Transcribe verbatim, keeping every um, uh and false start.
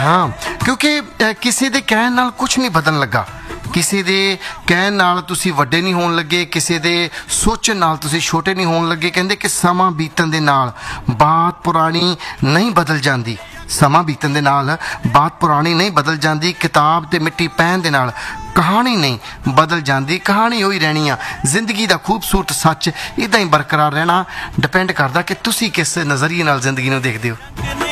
ਹਾਂ, ਕਿਉਂਕਿ ਅ, ਕਿਸੇ ਦੇ ਕਹਿਣ ਨਾਲ ਕੁਝ ਨਹੀਂ ਬਦਲਣ ਲੱਗਾ। ਕਿਸੇ ਦੇ ਕਹਿਣ ਨਾਲ ਤੁਸੀਂ ਵੱਡੇ ਨਹੀਂ ਹੋਣ ਲੱਗੇ, ਕਿਸੇ ਦੇ ਸੋਚਣ ਨਾਲ ਤੁਸੀਂ ਛੋਟੇ ਨਹੀਂ ਹੋਣ ਲੱਗੇ। ਕਹਿੰਦੇ ਕਿ ਸਮਾਂ ਬੀਤਣ ਦੇ ਨਾਲ ਬਾਤ ਪੁਰਾਣੀ ਨਹੀਂ ਬਦਲ ਜਾਂਦੀ। ਸਮਾਂ ਬੀਤਣ ਦੇ ਨਾਲ ਬਾਤ ਪੁਰਾਣੀ ਨਹੀਂ ਬਦਲ ਜਾਂਦੀ। ਕਿਤਾਬ ਤੇ ਮਿੱਟੀ ਪੈਣ ਦੇ ਨਾਲ ਕਹਾਣੀ ਨਹੀਂ ਬਦਲ ਜਾਂਦੀ। ਕਹਾਣੀ ਹੋਈ ਰਹਿਣੀ ਆ। ਜ਼ਿੰਦਗੀ ਦਾ ਖੂਬਸੂਰਤ ਸੱਚ ਇੱਦਾਂ ਹੀ ਬਰਕਰਾਰ ਰਹਿਣਾ ਡਿਪੈਂਡ ਕਰਦਾ ਕਿ ਤੁਸੀਂ ਕਿਸ ਨਜ਼ਰੀਏ ਨਾਲ ਜ਼ਿੰਦਗੀ ਨੂੰ ਦੇਖਦੇ ਹੋ।